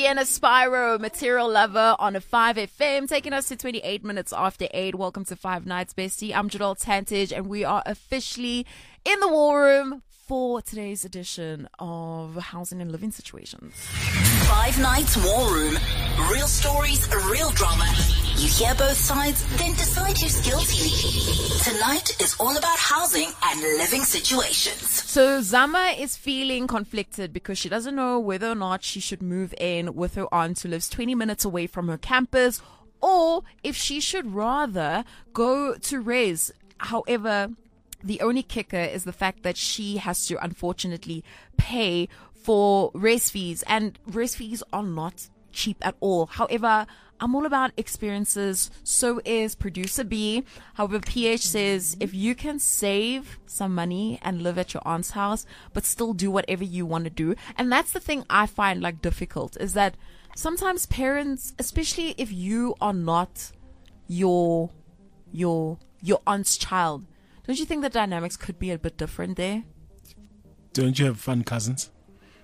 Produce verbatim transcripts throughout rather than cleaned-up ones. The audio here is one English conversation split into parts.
Sienna Spyro, Material Lover on a five F M, taking us to twenty-eight minutes after eight. Welcome to Five Nights Bestie. I'm Jadal Tantage, and we are officially in the war room for today's edition of Housing and Living Situations. Five Nights War Room. Real stories, real drama. You hear both sides, then decide who's guilty. Tonight is all about housing and living situations. So Zama is feeling conflicted because she doesn't know whether or not she should move in with her aunt who lives twenty minutes away from her campus, or if she should rather go to Res. However, the only kicker is the fact that she has to unfortunately pay for res fees, and res fees are not cheap at all. However, I'm all about experiences. So is producer B. However, P H says if you can save some money and live at your aunt's house, but still do whatever you want to do. And that's the thing I find like difficult, is that sometimes parents, especially if you are not your, your, your aunt's child, don't you think the dynamics could be a bit different there? Don't you have fun cousins?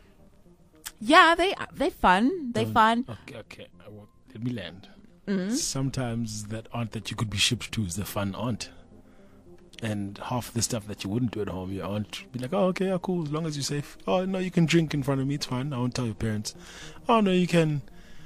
Yeah, they they fun. They Don't, fun. Okay, okay. I will, let me land. Mm-hmm. Sometimes that aunt that you could be shipped to is the fun aunt. And half the stuff that you wouldn't do at home, your aunt would be like, oh, okay, yeah, cool, as long as you're safe. Oh, no, you can drink in front of me, it's fine. I won't tell your parents. Oh, no, you can.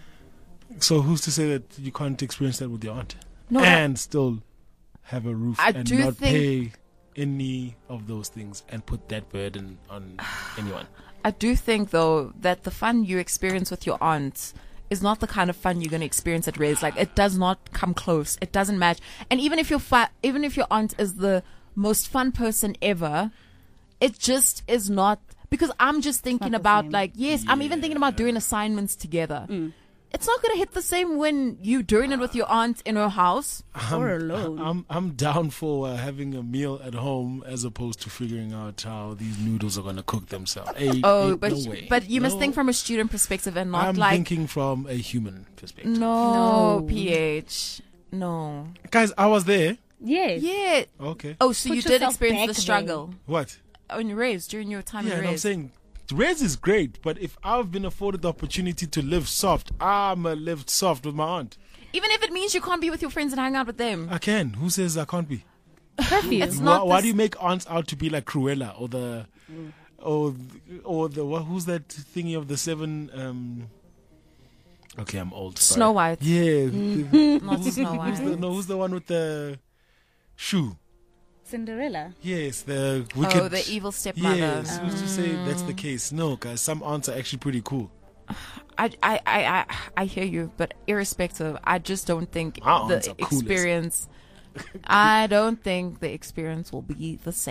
So who's to say that you can't experience that with your aunt? No, and I, still have a roof I and do not think, pay any of those things and put that burden on anyone. I do think, though, that the fun you experience with your aunt is not the kind of fun you're going to experience at Res. Like, it does not come close. It doesn't match. And even if your fa- even if your aunt is the most fun person ever, it just is not. Because I'm just thinking about, same. like, yes, yeah. I'm even thinking about doing assignments together. Mm. It's not going to hit the same when you're doing it with your aunt in her house I'm, or alone. I'm I'm down for uh, having a meal at home as opposed to figuring out how these noodles are going to cook themselves. Hey, oh, hey, but no way. but you no. must think from a student perspective and not I'm like... I'm thinking from a human perspective. No, no, P H. No. Guys, I was there. Yes. Yeah. Okay. Oh, so Put you did experience the there. struggle. What? On your Res, during your time yeah, in Res. Yeah, I'm saying... Res is great, but if I've been afforded the opportunity to live soft, I'ma live soft with my aunt. Even if it means you can't be with your friends and hang out with them. I can. Who says I can't be? It's why, not why do you make aunts out to be like Cruella or the, mm. or or the what, who's that thingy of the seven? Um, okay, I'm old. Sorry. Snow White. Yeah, mm. Not Snow White. Who's the, no, who's the one with the shoe? Cinderella. Yes, the wicked. Oh, the evil stepmother. Yes, um. who's to say that's the case? No, guys, some aunts are actually pretty cool. I, I, I, I, I hear you, but irrespective, I just don't think My the experience. I don't think the experience will be the same.